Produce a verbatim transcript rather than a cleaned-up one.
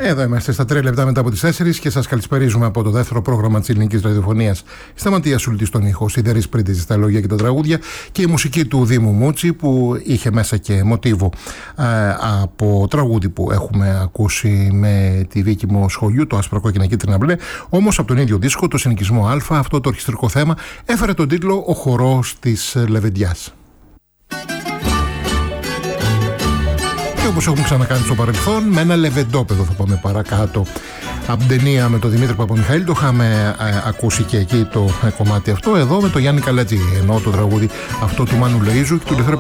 Εδώ είμαστε στα τρία λεπτά μετά από τις τέσσερις και σας καλησπερίζουμε από το δεύτερο πρόγραμμα της ελληνικής ραδιοφωνίας. Στα Ματία Σουλτή στον ήχο, Σιδερής Πρίτης στα λόγια και τα τραγούδια και η μουσική του Δήμου Μούτσι που είχε μέσα και μοτίβο ε, από τραγούδι που έχουμε ακούσει με τη δίκημο σχολείου, το άσπρο κόκκινα κίτρινα μπλε. Όμως από τον ίδιο δίσκο, το συνοικισμό Α, αυτό το ορχιστρικό θέμα έφερε τον τίτλο «Ο χορός της Λεβεντιάς». Και όπως έχουμε ξανακάνει στο παρελθόν, με ένα λεβεντόπεδο θα πάμε παρακάτω. Από την ταινία με τον Δημήτρη Παπαμιχαήλ το είχαμε ε, ακούσει και εκεί το ε, κομμάτι αυτό. Εδώ με τον Γιάννη Καλατζή, ενώ το τραγούδι αυτό του Μάνου Λεΐζου και του Λευθέρου